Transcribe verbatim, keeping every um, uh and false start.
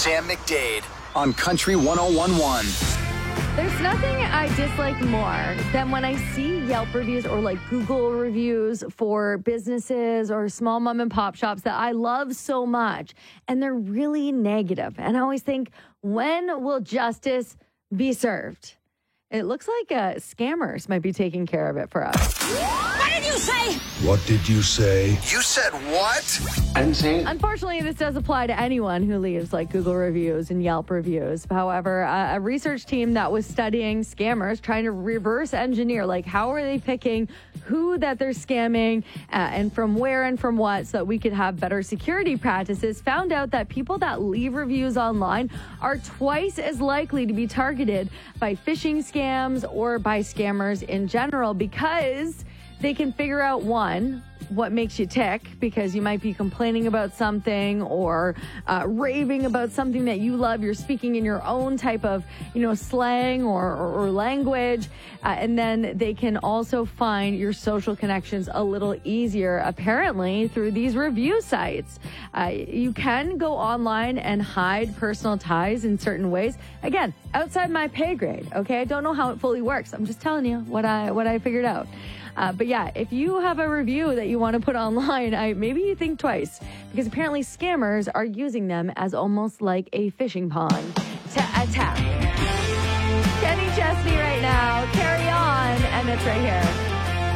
Sam McDade on Country one oh one point one. There's nothing I dislike more than when I see Yelp reviews or like Google reviews for businesses or small mom and pop shops that I love so much, and they're really negative. And I always think, when will justice be served? It looks like uh, scammers might be taking care of it for us. What did you say? What did you say? You said what? I didn't say it. Unfortunately, this does apply to anyone who leaves like Google reviews and Yelp reviews. However, uh, a research team that was studying scammers, trying to reverse engineer, like how are they picking who that they're scamming uh, and from where and from what, so that we could have better security practices, found out that people that leave reviews online are twice as likely to be targeted by phishing scams or by scammers in general, because they can figure out, one, what makes you tick, because you might be complaining about something or uh, raving about something that you love. You're speaking in your own type of, you know, slang or, or, or language. Uh, and then they can also find your social connections a little easier, apparently, through these review sites. Uh, you can go online and hide personal ties in certain ways. Again, outside my pay grade, okay? I don't know how it fully works. I'm just telling you what I what I figured out. Uh, but yeah, if you have a review that you want to put online, I, maybe you think twice, because apparently scammers are using them as almost like a fishing pond to attack. Kenny Chesney right now. Carry on, and it's right here.